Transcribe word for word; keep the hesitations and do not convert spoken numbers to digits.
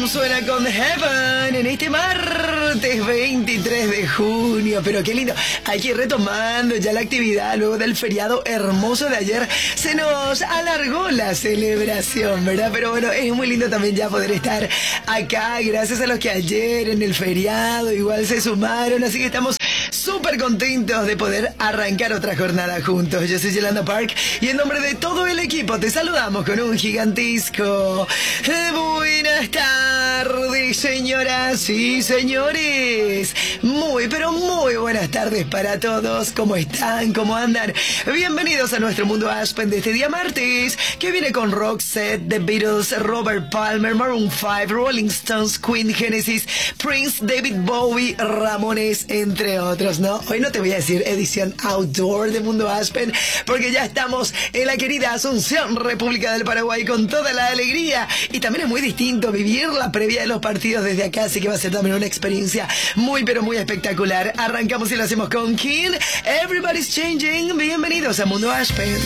Adam suena con Heaven en este martes veintitrés de junio. Pero qué lindo, aquí retomando ya la actividad luego del feriado hermoso de ayer. Se nos alargó la celebración, ¿verdad? Pero bueno, es muy lindo también ya poder estar acá, gracias a los que ayer en el feriado igual se sumaron, así que estamos súper contentos de poder arrancar otra jornada juntos. Yo soy Yolanda Park y en nombre de todo el equipo te saludamos con un gigantesco buenas tardes, señoras y señores. Muy, pero muy buenas tardes para todos. ¿Cómo están? ¿Cómo andan? Bienvenidos a nuestro mundo Aspen de este día martes, que viene con Roxette, The Beatles, Robert Palmer, Maroon cinco, Rolling Stones, Queen, Genesis, Prince, David Bowie, Ramones, entre otros, ¿no? Hoy no te voy a decir edición outdoor de Mundo Aspen, porque ya estamos en la querida Asunción, República del Paraguay, con toda la alegría. Y también es muy distinto vivir la previa de los partidos desde acá, así que va a ser también una experiencia muy, pero muy espectacular. Arrancamos y lo hacemos con King. Everybody's Changing. Bienvenidos a Mundo Aspen.